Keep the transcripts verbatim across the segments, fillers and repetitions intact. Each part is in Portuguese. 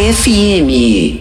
F M.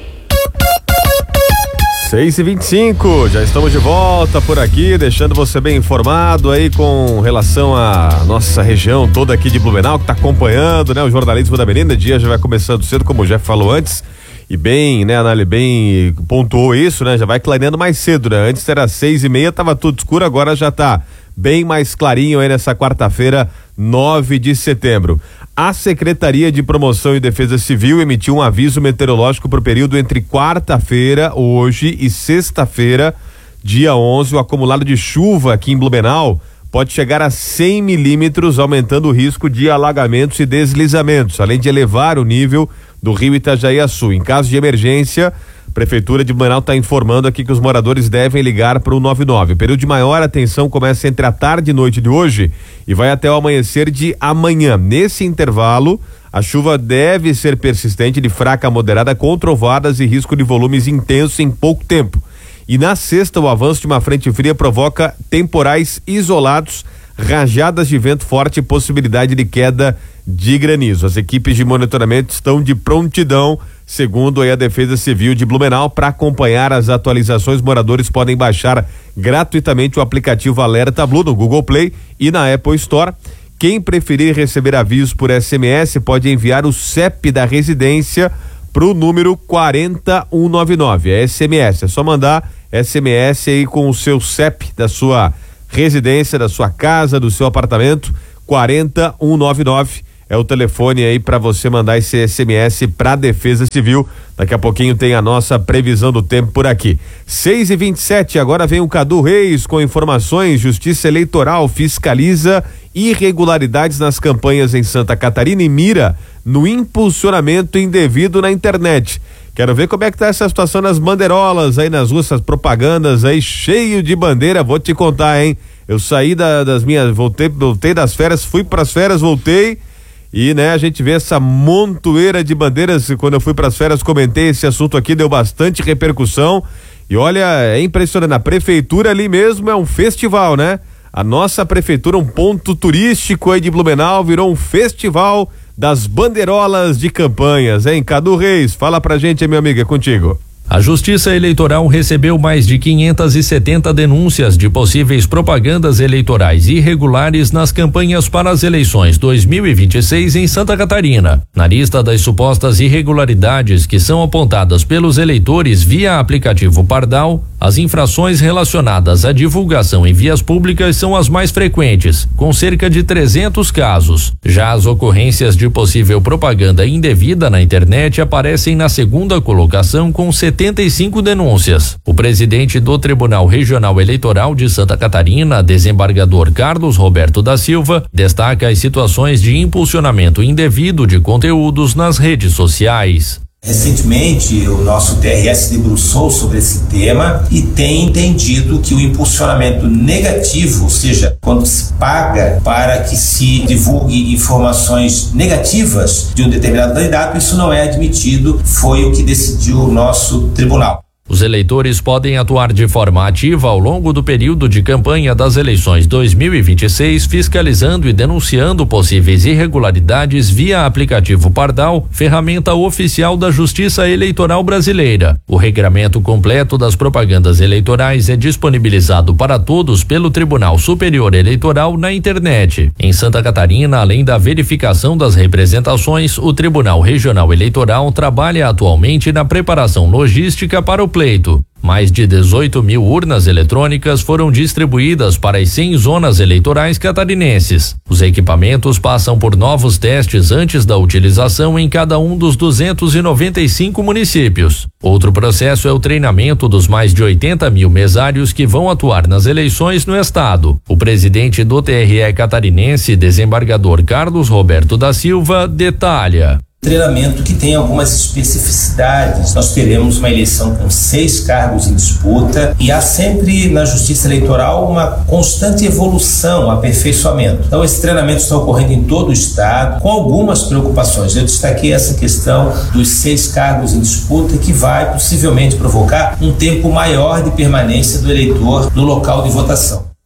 seis e vinte e cinco, já estamos de volta por aqui, deixando você bem informado aí com relação à nossa região toda aqui de Blumenau, que está acompanhando, né, o jornalismo da Menina. O dia já vai começando cedo, como o Jeff falou antes, e bem, né, a Anali bem pontuou isso, né, já vai clareando mais cedo, né, antes era seis e meia, tava tudo escuro, agora já tá bem mais clarinho aí nessa quarta-feira, nove de setembro. A Secretaria de Promoção e Defesa Civil emitiu um aviso meteorológico para o período entre quarta-feira, hoje, e sexta-feira, dia onze. O acumulado de chuva aqui em Blumenau pode chegar a cem milímetros, aumentando o risco de alagamentos e deslizamentos, além de elevar o nível do rio Itajaiaçu. Em caso de emergência, a Prefeitura de Blumenau está informando aqui que os moradores devem ligar para o noventa e nove. O período de maior atenção começa entre a tarde e noite de hoje e vai até o amanhecer de amanhã. Nesse intervalo, a chuva deve ser persistente, de fraca a moderada, com trovoadas e risco de volumes intensos em pouco tempo. E na sexta, o avanço de uma frente fria provoca temporais isolados, rajadas de vento forte e possibilidade de queda de granizo. As equipes de monitoramento estão de prontidão, segundo aí a Defesa Civil de Blumenau, para acompanhar as atualizações. Moradores podem baixar gratuitamente o aplicativo Alerta Blue no Google Play e na Apple Store. Quem preferir receber avisos por S M S pode enviar o C E P da residência para o número quarenta um noventa e nove. É S M S, é só mandar S M S aí com o seu C E P da sua residência, da sua casa, do seu apartamento. Quarenta um noventa e nove é o telefone aí para você mandar esse S M S para Defesa Civil. Daqui a pouquinho tem a nossa previsão do tempo por aqui. seis e vinte e sete, agora vem o Cadu Reis com informações. Justiça Eleitoral fiscaliza irregularidades nas campanhas em Santa Catarina e mira no impulsionamento indevido na internet. Quero ver como é que tá essa situação nas bandeirolas aí nas ruas, essas propagandas aí cheio de bandeira. Vou te contar, hein? Eu saí da, das minhas, voltei, voltei das férias, fui pras férias, voltei e, né, a gente vê essa montoeira de bandeiras. Quando eu fui pras férias, comentei esse assunto aqui, deu bastante repercussão e olha, é impressionante. A prefeitura ali mesmo é um festival, né? A nossa prefeitura, um ponto turístico aí de Blumenau, virou um festival das bandeirolas de campanhas, hein? Cadu Reis, fala pra gente, meu amigo, é contigo. A Justiça Eleitoral recebeu mais de quinhentas e setenta denúncias de possíveis propagandas eleitorais irregulares nas campanhas para as eleições dois mil e vinte e seis em Santa Catarina. Na lista das supostas irregularidades que são apontadas pelos eleitores via aplicativo Pardal, as infrações relacionadas à divulgação em vias públicas são as mais frequentes, com cerca de trezentos casos. Já as ocorrências de possível propaganda indevida na internet aparecem na segunda colocação, com setenta e cinco denúncias. O presidente do Tribunal Regional Eleitoral de Santa Catarina, desembargador Carlos Roberto da Silva, destaca as situações de impulsionamento indevido de conteúdos nas redes sociais. Recentemente, o nosso T R S debruçou sobre esse tema e tem entendido que o impulsionamento negativo, ou seja, quando se paga para que se divulgue informações negativas de um determinado candidato, isso não é admitido, foi o que decidiu o nosso tribunal. Os eleitores podem atuar de forma ativa ao longo do período de campanha das eleições dois mil e vinte e seis, fiscalizando e denunciando possíveis irregularidades via aplicativo Pardal, ferramenta oficial da Justiça Eleitoral Brasileira. O regramento completo das propagandas eleitorais é disponibilizado para todos pelo Tribunal Superior Eleitoral na internet. Em Santa Catarina, além da verificação das representações, o Tribunal Regional Eleitoral trabalha atualmente na preparação logística para o pleito. Mais de dezoito mil urnas eletrônicas foram distribuídas para as cem zonas eleitorais catarinenses. Os equipamentos passam por novos testes antes da utilização em cada um dos duzentos e noventa e cinco municípios. Outro processo é o treinamento dos mais de oitenta mil mesários que vão atuar nas eleições no estado. O presidente do T R E catarinense, desembargador Carlos Roberto da Silva, detalha. Treinamento que tem algumas especificidades. Nós teremos uma eleição com seis cargos em disputa e há sempre na Justiça Eleitoral uma constante evolução, aperfeiçoamento. Então esse treinamento está ocorrendo em todo o estado com algumas preocupações. Eu destaquei essa questão dos seis cargos em disputa, que vai possivelmente provocar um tempo maior de permanência do eleitor no local de votação.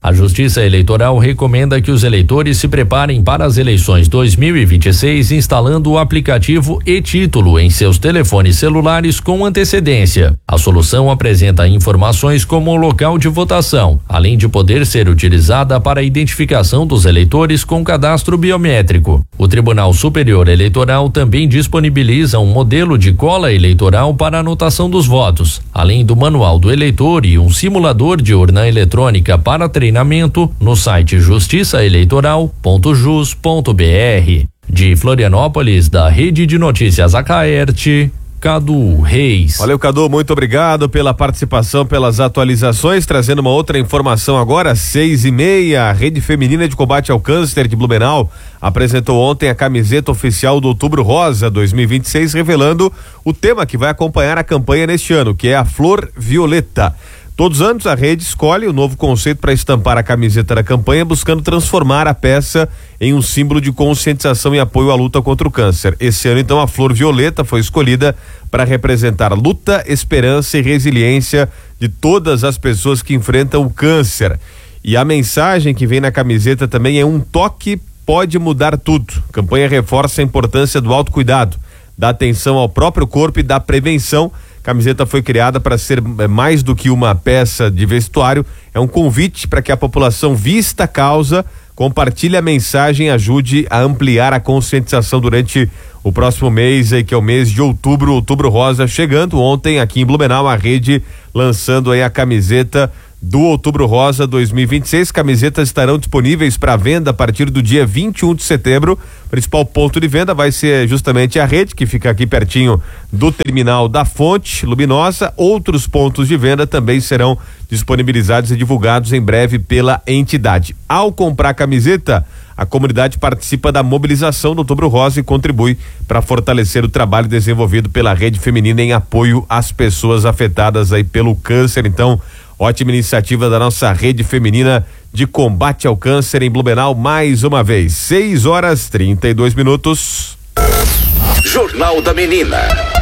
A Justiça Eleitoral recomenda que os eleitores se preparem para as eleições dois mil e vinte e seis instalando o aplicativo e-Título em seus telefones celulares com antecedência. A solução apresenta informações como o local de votação, além de poder ser utilizada para a identificação dos eleitores com cadastro biométrico. O Tribunal Superior Eleitoral também disponibiliza um modelo de cola eleitoral para anotação dos votos, além do manual do eleitor e um simulador de urna eletrônica para treinamento no site justiça eleitoral ponto jus ponto br. De Florianópolis, da Rede de Notícias Acaerte, Cadu Reis. Valeu, Cadu, muito obrigado pela participação, pelas atualizações, trazendo uma outra informação agora, seis e meia, a Rede Feminina de Combate ao Câncer de Blumenau apresentou ontem a camiseta oficial do Outubro Rosa dois mil e vinte e seis, revelando o tema que vai acompanhar a campanha neste ano, que é a Flor Violeta. Todos os anos a rede escolhe o novo conceito para estampar a camiseta da campanha, buscando transformar a peça em um símbolo de conscientização e apoio à luta contra o câncer. Esse ano, então, a Flor Violeta foi escolhida para representar luta, esperança e resiliência de todas as pessoas que enfrentam o câncer. E a mensagem que vem na camiseta também é: um toque pode mudar tudo. A campanha reforça a importância do autocuidado, da atenção ao próprio corpo e da prevenção. A camiseta foi criada para ser mais do que uma peça de vestuário, é um convite para que a população vista a causa, compartilhe a mensagem e ajude a ampliar a conscientização durante o próximo mês, aí, que é o mês de outubro, Outubro Rosa, chegando ontem aqui em Blumenau, a rede lançando aí a camiseta do Outubro Rosa dois mil e vinte e seis. Camisetas estarão disponíveis para venda a partir do dia vinte e um de setembro. O principal ponto de venda vai ser justamente a rede, que fica aqui pertinho do terminal da Fonte Luminosa. Outros pontos de venda também serão disponibilizados e divulgados em breve pela entidade. Ao comprar a camiseta, a comunidade participa da mobilização do Outubro Rosa e contribui para fortalecer o trabalho desenvolvido pela Rede Feminina em apoio às pessoas afetadas aí pelo câncer. Então, ótima iniciativa da nossa Rede Feminina de Combate ao Câncer em Blumenau, mais uma vez. seis horas trinta e dois minutos. Jornal da Menina.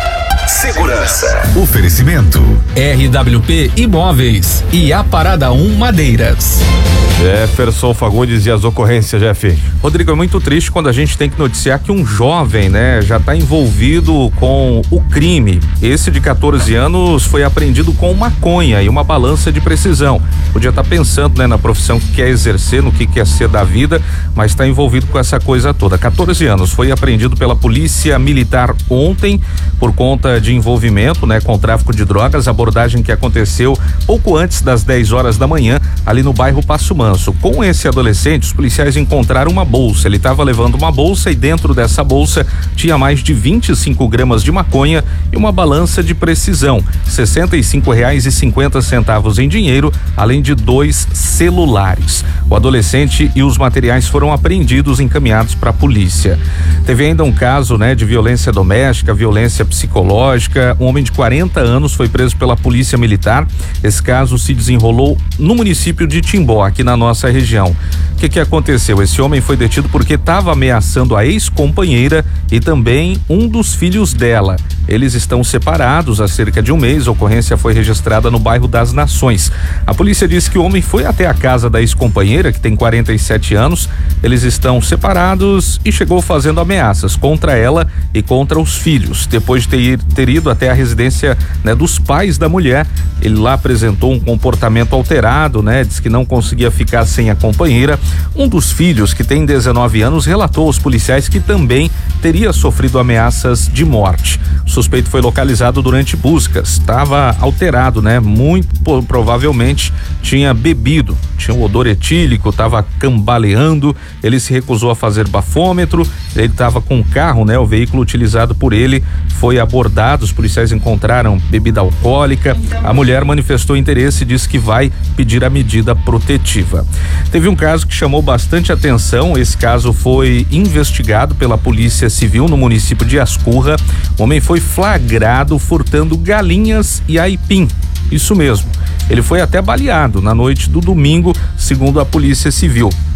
Segurança. Oferecimento R W P Imóveis e a Parada um Madeiras. Jefferson Fagundes e as ocorrências, Jeff. Rodrigo, é muito triste quando a gente tem que noticiar que um jovem, né, já está envolvido com o crime. Esse de quatorze anos foi apreendido com maconha e uma balança de precisão. Podia estar tá pensando, né, na profissão que quer exercer, no que quer ser da vida, mas está envolvido com essa coisa toda. quatorze anos, foi apreendido pela Polícia Militar ontem por conta de envolvimento, né, com tráfico de drogas, abordagem que aconteceu pouco antes das dez horas da manhã, ali no bairro Passo Manso. Com esse adolescente, os policiais encontraram uma bolsa. Ele estava levando uma bolsa e dentro dessa bolsa tinha mais de vinte e cinco gramas de maconha e uma balança de precisão, sessenta e cinco reais e cinquenta centavos em dinheiro, além de dois celulares. O adolescente e os materiais foram apreendidos e encaminhados para a polícia. Teve ainda um caso, né, de violência doméstica, violência psicológica. Um homem de quarenta anos foi preso pela Polícia Militar. Esse caso se desenrolou no município de Timbó, aqui na nossa região. O que que aconteceu? Esse homem foi detido porque estava ameaçando a ex-companheira e também um dos filhos dela. Eles estão separados há cerca de um mês. A ocorrência foi registrada no bairro das Nações. A polícia disse que o homem foi até a casa da ex-companheira, que tem quarenta e sete anos. Eles estão separados e chegou fazendo ameaças contra ela e contra os filhos. Depois de ter, ter ido até a residência, né, dos pais da mulher, ele lá apresentou um comportamento alterado, né? Diz que não conseguia ficar sem a companheira. Um dos filhos, que tem dezenove anos, relatou aos policiais que também teria sofrido ameaças de morte. O suspeito foi localizado durante buscas. Estava alterado, né? Muito provavelmente tinha bebido, tinha um odor etílico, estava cambaleando. Ele se recusou a fazer bafômetro. Ele estava com um carro, né? O veículo utilizado por ele foi abordado. Os policiais encontraram bebida alcoólica. A mulher manifestou interesse e disse que vai pedir a medida protetiva. Teve um caso que chamou bastante atenção. Esse caso foi investigado pela Polícia Civil no município de Ascurra. O homem foi flagrado furtando galinhas e aipim. Isso mesmo. Ele foi até baleado na noite do domingo, segundo a Polícia Civil.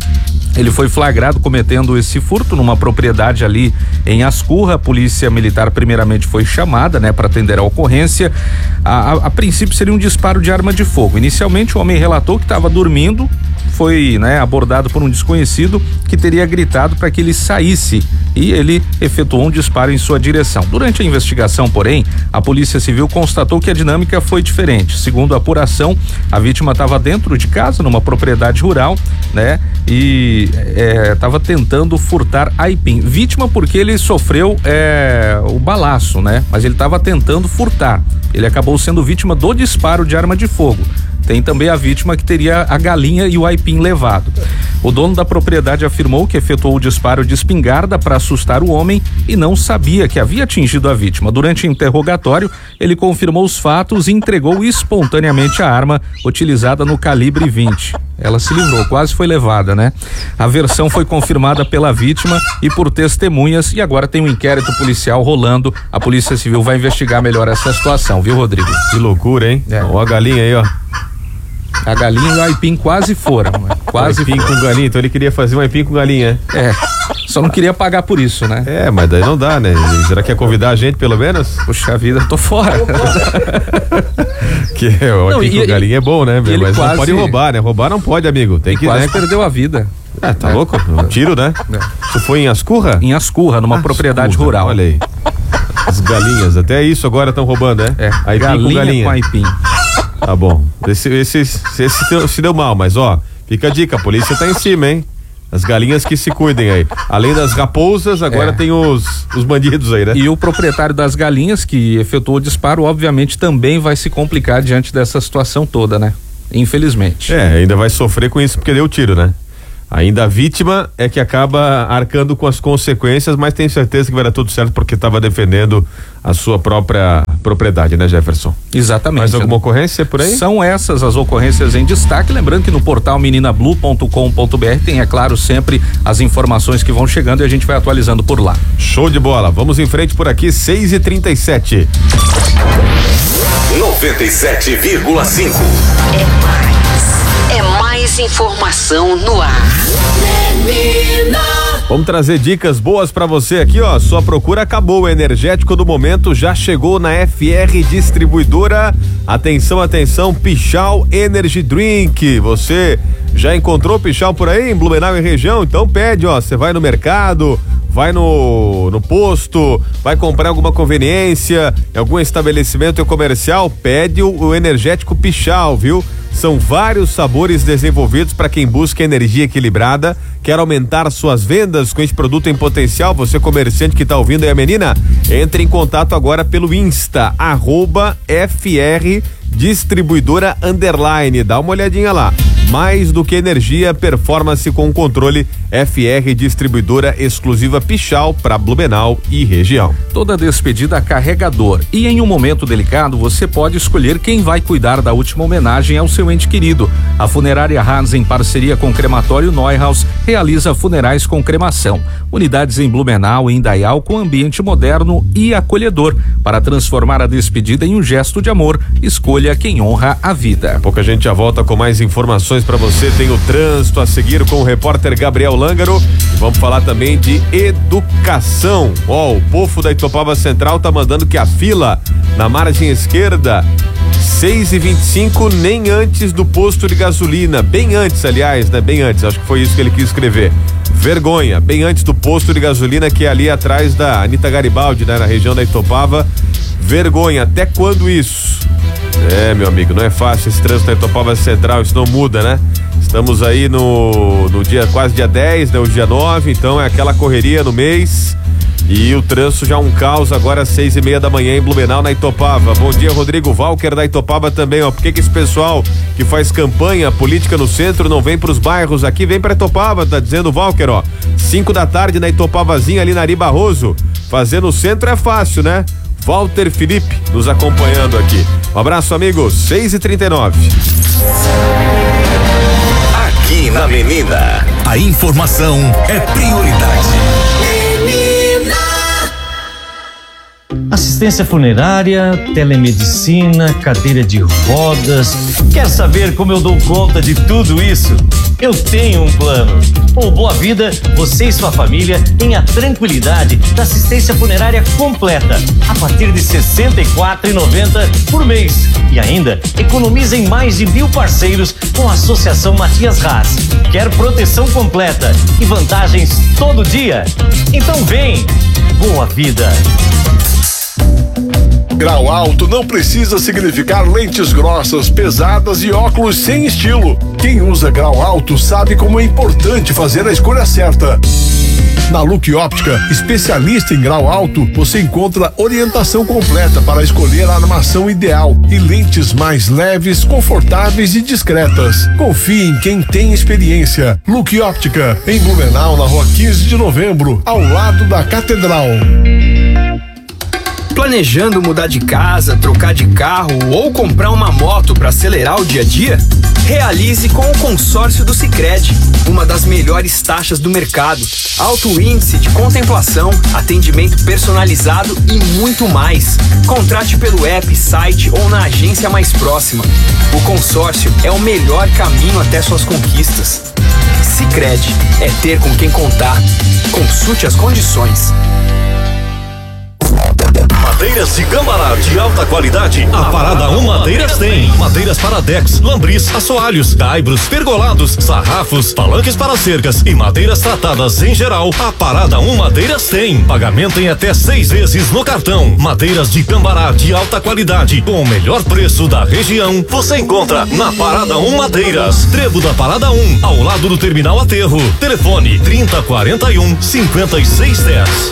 Ele foi flagrado cometendo esse furto numa propriedade ali em Ascurra. A polícia militar primeiramente foi chamada, né, para atender a ocorrência. A, a, a princípio seria um disparo de arma de fogo. Inicialmente o homem relatou que estava dormindo, foi, né, abordado por um desconhecido que teria gritado para que ele saísse e ele efetuou um disparo em sua direção. Durante a investigação, porém, a Polícia Civil constatou que a dinâmica foi diferente. Segundo a apuração, a vítima estava dentro de casa, numa propriedade rural, né, e estava é, tentando furtar aipim. Vítima porque ele sofreu é, o balaço, né? Mas ele estava tentando furtar. Ele acabou sendo vítima do disparo de arma de fogo. Tem também a vítima que teria a galinha e o aipim levado. O dono da propriedade afirmou que efetuou o disparo de espingarda para assustar o homem e não sabia que havia atingido a vítima. Durante o interrogatório, ele confirmou os fatos e entregou espontaneamente a arma utilizada no calibre vinte. Ela se livrou, quase foi levada, né? A versão foi confirmada pela vítima e por testemunhas e agora tem um inquérito policial rolando. A Polícia Civil vai investigar melhor essa situação, viu, Rodrigo? Que loucura, hein? É. Ó a galinha aí, ó. A galinha e o aipim quase foram, né? Quase aipim foram. com galinha, então ele queria fazer um aipim com galinha, é? Só não queria pagar por isso, né? É, mas daí não dá, né? Será que ia convidar a gente pelo menos? Puxa vida, tô fora. Que o aipim com galinha é bom, né? Mas quase... não pode roubar, né? Roubar não pode, amigo. Tem que, quase né? perdeu a vida. É, tá é. louco? Um tiro, né? É. Isso foi em Ascurra? Em Ascurra, numa ah, propriedade Ascurra, rural. Olha aí. As galinhas, até isso agora estão roubando, né? É, aipim galinha com galinha. Com aipim. Tá bom. Esse, esse, esse se, deu, se deu mal, mas ó, fica a dica, a polícia tá em cima, hein? As galinhas que se cuidem aí. Além das raposas, agora é. tem os, os bandidos aí, né? E o proprietário das galinhas que efetuou o disparo, obviamente, também vai se complicar diante dessa situação toda, né? Infelizmente. É, ainda vai sofrer com isso porque deu tiro, né? Ainda a vítima é que acaba arcando com as consequências, mas tenho certeza que vai dar tudo certo porque estava defendendo a sua própria propriedade, né, Jefferson? Exatamente. Mais alguma ocorrência por aí? São essas as ocorrências em destaque, lembrando que no portal menina blue ponto com ponto b r tem, é claro, sempre as informações que vão chegando e a gente vai atualizando por lá. Show de bola, vamos em frente por aqui, seis e trinta e sete. noventa e sete vírgula cinco. É mais, é mais informação no ar. Menina. Vamos trazer dicas boas pra você aqui, ó. Sua procura acabou, o energético do momento já chegou na F R Distribuidora. Atenção, atenção, Pichau Energy Drink. Você já encontrou Pichau por aí em Blumenau e região? Então pede, ó. Você vai no mercado, vai no, no posto, vai comprar alguma conveniência, em algum estabelecimento comercial, pede o, o energético Pichau, viu? São vários sabores desenvolvidos para quem busca energia equilibrada, quer aumentar suas vendas com esse produto em potencial. Você comerciante que está ouvindo aí a menina, entre em contato agora pelo Insta, arroba F R Distribuidora Underline, dá uma olhadinha lá. Mais do que energia, performance com controle. F R Distribuidora exclusiva Pichau para Blumenau e região. Toda despedida carregador, e em um momento delicado você pode escolher quem vai cuidar da última homenagem ao seu ente querido. A Funerária Haas, em parceria com o Crematório Neuhaus, realiza funerais com cremação. Unidades em Blumenau e Indaial com ambiente moderno e acolhedor para transformar a despedida em um gesto de amor. Escolha quem honra a vida. Daqui a pouco a gente já volta com mais informações para você. Tem o trânsito a seguir com o repórter Gabriel Lângaro. E vamos falar também de educação. Ó, oh, o povo da Itopava Central tá mandando que a fila na margem esquerda seis e vinte e cinco, nem antes do posto de gasolina, bem antes, aliás, né? Bem antes, acho que foi isso que ele quis escrever. Vergonha, bem antes do posto de gasolina que é ali atrás da Anita Garibaldi, né? Na região da Itopava. Vergonha, até quando isso? É, meu amigo, não é fácil esse trânsito da Itopava Central, isso não muda, né? Estamos aí no, no dia, quase dia dez, né? O dia nove, então é aquela correria no mês. E o trânsito já um caos agora às seis e meia da manhã em Blumenau, na Itopava. Bom dia, Rodrigo Walker da Itopava também, ó. Por que que esse pessoal que faz campanha política no centro não vem pros bairros aqui? Vem pra Itopava, tá dizendo o Walker, ó. Cinco da tarde na Itopavazinha, ali na Ari Barroso. Fazer no centro é fácil, né? Walter Felipe nos acompanhando aqui. Um abraço, amigos. seis e trinta e nove. Aqui na Menina, a informação é prioridade. Assistência funerária, telemedicina, cadeira de rodas. Quer saber como eu dou conta de tudo isso? Eu tenho um plano. Com Boa Vida, você e sua família têm a tranquilidade da assistência funerária completa a partir de sessenta e quatro reais e noventa centavos por mês. E ainda economiza em mais de mil parceiros com a Associação Matias Haas. Quer proteção completa e vantagens todo dia? Então vem! Boa Vida! Grau alto não precisa significar lentes grossas, pesadas e óculos sem estilo. Quem usa grau alto sabe como é importante fazer a escolha certa. Na Look Óptica, especialista em grau alto, você encontra orientação completa para escolher a armação ideal e lentes mais leves, confortáveis e discretas. Confie em quem tem experiência. Look Óptica, em Blumenau, na rua quinze de novembro, ao lado da Catedral. Planejando mudar de casa, trocar de carro ou comprar uma moto para acelerar o dia a dia? Realize com o consórcio do Sicredi, uma das melhores taxas do mercado, alto índice de contemplação, atendimento personalizado e muito mais. Contrate pelo app, site ou na agência mais próxima. O consórcio é o melhor caminho até suas conquistas. Sicredi é ter com quem contar. Consulte as condições. Madeiras de Cambará de alta qualidade, a Parada um Madeiras tem. Madeiras para decks, lambris, assoalhos, caibros, pergolados, sarrafos, palanques para cercas e madeiras tratadas em geral, a Parada um Madeiras tem. Pagamento em até seis vezes no cartão. Madeiras de Cambará de alta qualidade, com o melhor preço da região, você encontra na Parada um Madeiras. Trevo da Parada um, ao lado do Terminal Aterro. Telefone trinta, quarenta e um, cinquenta e seis, dez.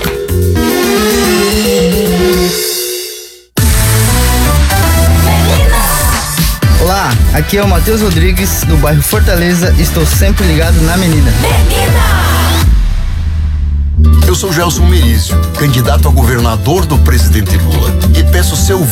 Olá, aqui é o Matheus Rodrigues, do bairro Fortaleza, estou sempre ligado na Menina. Eu sou Gelson Merizio, candidato a governador do presidente Lula, e peço seu